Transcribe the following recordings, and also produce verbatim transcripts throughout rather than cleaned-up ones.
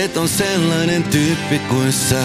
et on sellainen tyyppi kuin sä.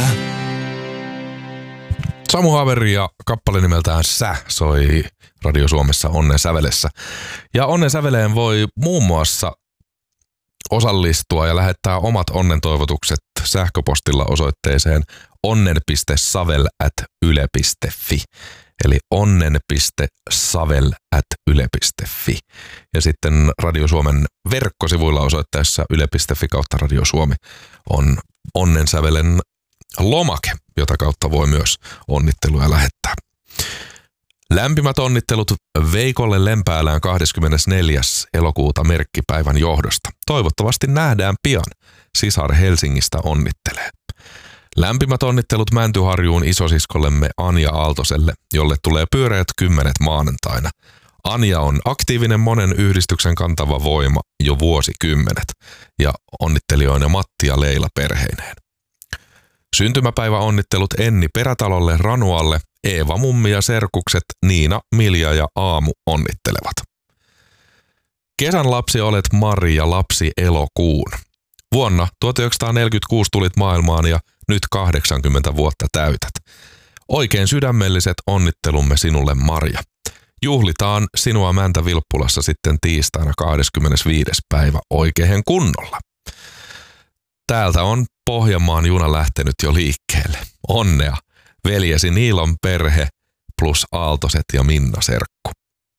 Samu Haveri ja kappale nimeltään Sä soi Radio Suomessa Onnen sävelessä. Ja Onnen säveleen voi muun muassa osallistua ja lähettää omat onnen toivotukset sähköpostilla osoitteeseen onnen piste savel at yle piste fi. Eli onnen piste savel at yle piste fi. Ja sitten Radio Suomen verkkosivuilla osoitteessa yle piste fi kautta Radio Suomi on Onnen sävelen lomake, jota kautta voi myös onnitteluja lähettää. Lämpimät onnittelut Veikolle Lempäälään kahdeskymmenesneljäs elokuuta merkkipäivän johdosta. Toivottavasti nähdään pian. Sisar Helsingistä onnittelee. Lämpimät onnittelut Mäntyharjuun isosiskollemme Anja Aaltoselle, jolle tulee pyöreät kymmenet maanantaina. Anja on aktiivinen monen yhdistyksen kantava voima jo vuosikymmenet ja onnittelijoina Matti ja Leila perheineen. Syntymäpäivä onnittelut Enni Perätalolle, Ranualle, Eeva Mummi ja serkukset Niina, Milja ja Aamu onnittelevat. Kesän lapsi olet Mari ja lapsi elokuun. Vuonna tuhatyhdeksänsataaneljäkymmentäkuusi tulit maailmaan ja nyt kahdeksankymmentä vuotta täytät. Oikein sydämelliset onnittelumme sinulle, Marja. Juhlitaan sinua Mäntä Vilppulassa sitten tiistaina kahdeskymmenesviides päivä oikein kunnolla. Täältä on Pohjanmaan juna lähtenyt jo liikkeelle. Onnea, veljesi Niilon perhe plus Aaltoset ja Minna serkku.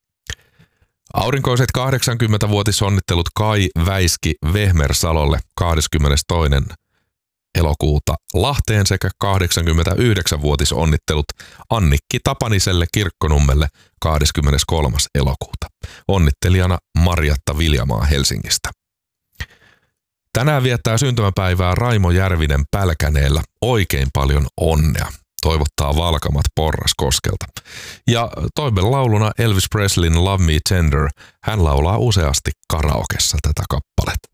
Aurinkoiset kahdeksankymmentävuotisonnittelut Kai Väiski Vehmersalolle kahdeskymmenestoinen elokuuta Lahteen sekä kahdeksankymmentäyhdeksänvuotisonnittelut Annikki Tapaniselle Kirkkonummelle kahdeskymmeneskolmas elokuuta. Onnittelijana Marjatta Viljamaa Helsingistä. Tänään viettää syntymäpäivää Raimo Järvinen Pälkäneellä. Oikein paljon onnea. Toivottaa Valkamat Porraskoskelta. Ja toimen lauluna Elvis Presleyn Love Me Tender. Hän laulaa useasti karaokessa tätä kappaletta.